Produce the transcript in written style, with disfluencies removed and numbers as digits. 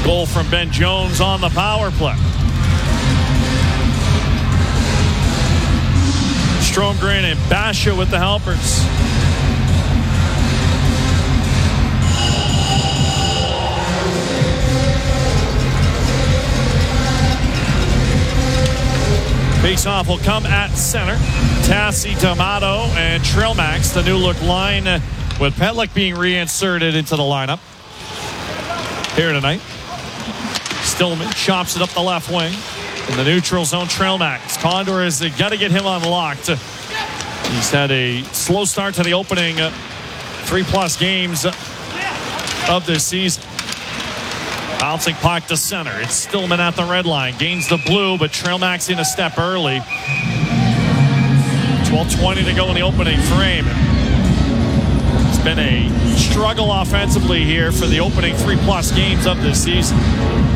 Goal from Ben Jones on the power play. Stromgren and Basha with the helpers. Face-off will come at center. Tassi, D'Amato, and Trailmax, the new look line, with Petlik being reinserted into the lineup here tonight. Stillman chops it up the left wing. In the neutral zone, Trailmax. Condor has got to get him unlocked. He's had a slow start to the opening 3+ games of this season. Bouncing puck to center. It's Stillman at the red line. Gains the blue, but Trailmax in a step early. 12:20 to go in the opening frame. It's been a struggle offensively here for the opening 3+ games of this season.